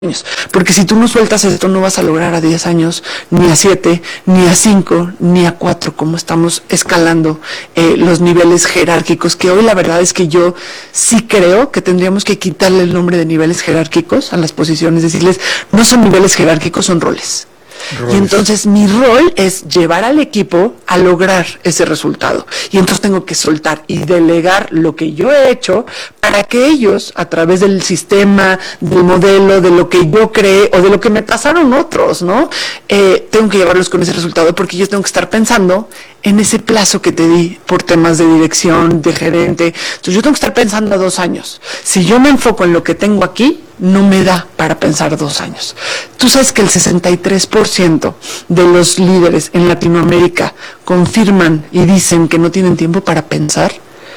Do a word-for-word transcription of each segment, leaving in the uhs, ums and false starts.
años. Porque si tú no sueltas esto, no vas a lograr a diez años, ni a siete, ni a cinco, ni a cuatro, como estamos escalando eh, los niveles jerárquicos, que hoy la verdad es que yo sí creo que tendríamos que quitarle el nombre de niveles jerárquicos a las posiciones, decirles, no son niveles jerárquicos, son roles. Roles. Y entonces mi rol es llevar al equipo a lograr ese resultado. Y entonces tengo que soltar y delegar lo que yo he hecho para que ellos, a través del sistema, del modelo, de lo que yo creé o de lo que me pasaron otros, ¿no? Eh, tengo que llevarlos con ese resultado porque yo tengo que estar pensando en ese plazo que te di por temas de dirección, de gerente. Entonces yo tengo que estar pensando a dos años. Si yo me enfoco en lo que tengo aquí, no me da para pensar dos años. Tú sabes que el sesenta y tres por ciento de los líderes en Latinoamérica confirman y dicen que no tienen tiempo para pensar.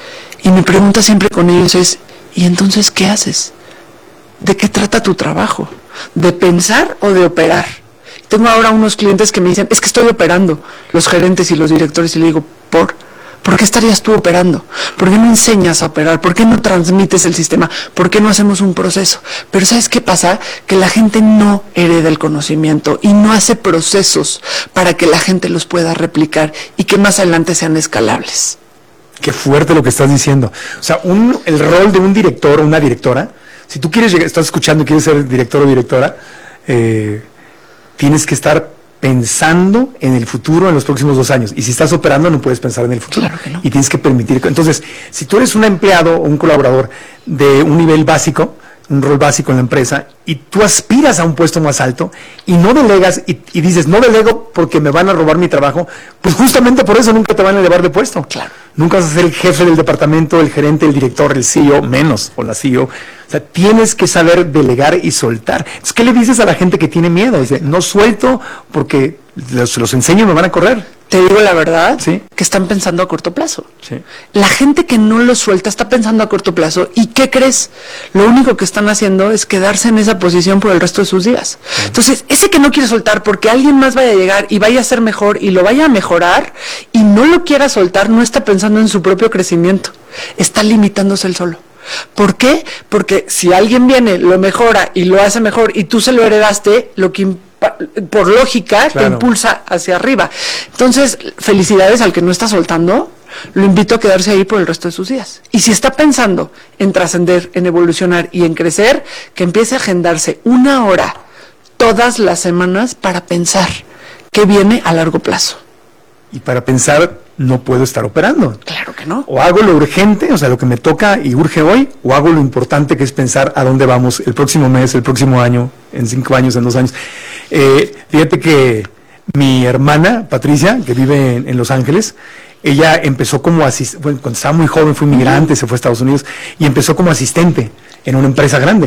Y mi pregunta siempre con ellos es, ¿y entonces qué haces? ¿De qué trata tu trabajo? ¿De pensar o de operar? Tengo ahora unos clientes que me dicen, es que estoy operando, los gerentes y los directores, y le digo, ¿por? ¿Por qué estarías tú operando? ¿Por qué no enseñas a operar? ¿Por qué no transmites el sistema? ¿Por qué no hacemos un proceso? Pero ¿sabes qué pasa? Que la gente no hereda el conocimiento y no hace procesos para que la gente los pueda replicar y que más adelante sean escalables. Qué fuerte lo que estás diciendo. O sea, un, el rol de un director o una directora, si tú quieres llegar, estás escuchando y quieres ser director o directora, eh, tienes que estar pensando en el futuro en los próximos dos años. Y si estás operando, no puedes pensar en el futuro. Claro que no. Y tienes que permitir. Entonces, si tú eres un empleado o un colaborador de un nivel básico, un rol básico en la empresa, y tú aspiras a un puesto más alto, y no delegas, y, y dices, no delego porque me van a robar mi trabajo, pues justamente por eso nunca te van a elevar de puesto. Claro. Nunca vas a ser el jefe del departamento, el gerente, el director, el C E O, menos, o la C E O. O sea, tienes que saber delegar y soltar. Entonces, ¿qué le dices a la gente que tiene miedo? Dice, no suelto porque los, los enseño y me van a correr. Te digo la verdad, ¿Sí? que están pensando a corto plazo. Sí. La gente que no lo suelta está pensando a corto plazo. ¿Y qué crees? Lo único que están haciendo es quedarse en esa posición por el resto de sus días. Sí. Entonces, ese que no quiere soltar porque alguien más vaya a llegar y vaya a ser mejor y lo vaya a mejorar y no lo quiera soltar, no está pensando en su propio crecimiento. Está limitándose él solo. ¿Por qué? Porque si alguien viene, lo mejora y lo hace mejor y tú se lo heredaste, lo que por lógica claro. te impulsa hacia arriba. Entonces, felicidades al que no está soltando, lo invito a quedarse ahí por el resto de sus días. Y si está pensando en trascender, en evolucionar y en crecer, que empiece a agendarse una hora todas las semanas para pensar qué viene a largo plazo. Y para pensar, no puedo estar operando. Claro que no. O hago lo urgente, o sea, lo que me toca y urge hoy, o hago lo importante que es pensar a dónde vamos el próximo mes, el próximo año, en cinco años, en dos años. Eh, fíjate que mi hermana, Patricia, que vive en, en Los Ángeles, ella empezó como asistente, bueno, cuando estaba muy joven, fue inmigrante, uh-huh. se fue a Estados Unidos, y empezó como asistente en una empresa grande.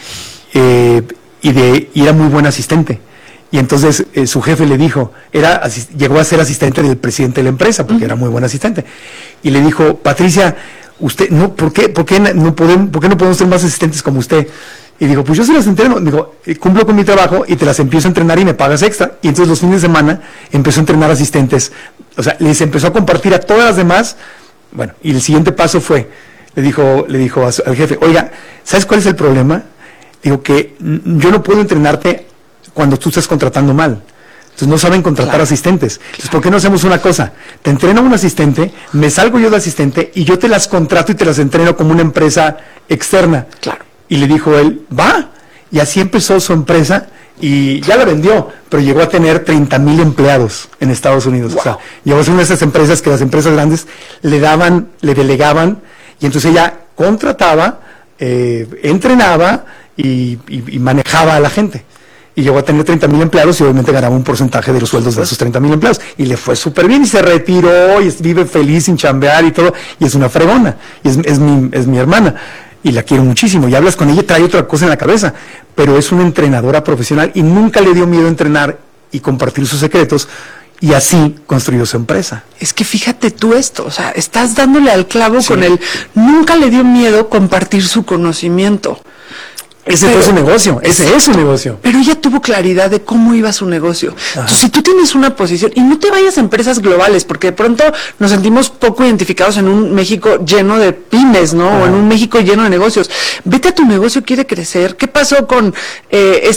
Eh, y, de, y era muy buen asistente. Y entonces eh, su jefe le dijo, era llegó a ser asistente del presidente de la empresa, porque uh-huh. era muy buen asistente. Y le dijo, Patricia, usted, no, ¿por qué, por qué no podemos, por qué no podemos ser más asistentes como usted? Y digo, pues yo se las entreno. Digo, cumplo con mi trabajo y te las empiezo a entrenar y me pagas extra. Y entonces los fines de semana empezó a entrenar asistentes. O sea, les empezó a compartir a todas las demás. Bueno, y el siguiente paso fue, le dijo, le dijo a su, al jefe, oiga, ¿sabes cuál es el problema? Digo, que yo no puedo entrenarte cuando tú estás contratando mal. Entonces no saben contratar claro. asistentes. Entonces, ¿por qué no hacemos una cosa? Te entreno a un asistente, me salgo yo de asistente y yo te las contrato y te las entreno como una empresa externa. Claro. Y le dijo él, va. Y así empezó su empresa y ya la vendió, pero llegó a tener treinta mil empleados en Estados Unidos. Wow. O sea, llegó a ser una de esas empresas que las empresas grandes le daban, le delegaban, y entonces ella contrataba, eh, entrenaba y, y, y manejaba a la gente. Y llegó a tener treinta mil empleados y obviamente ganaba un porcentaje de los sueldos de esos treinta mil empleados. Y le fue súper bien y se retiró y vive feliz sin chambear y todo. Y es una fregona. Y es, es, mi, es mi hermana. Y la quiero muchísimo. Y hablas con ella y trae otra cosa en la cabeza. Pero es una entrenadora profesional y nunca le dio miedo entrenar y compartir sus secretos. Y así construyó su empresa. Es que fíjate tú esto, o sea, estás dándole al clavo sí. con el... Nunca le dio miedo compartir su conocimiento. Ese Pero- fue su negocio, ese es su negocio. Pero ella tuvo claridad de cómo iba su negocio. Entonces, si tú tienes una posición, y no te vayas a empresas globales, porque de pronto nos sentimos poco identificados en un México lleno de pymes, ¿no? Ajá. O en un México lleno de negocios. Vete a tu negocio, quiere crecer. ¿Qué pasó con eh,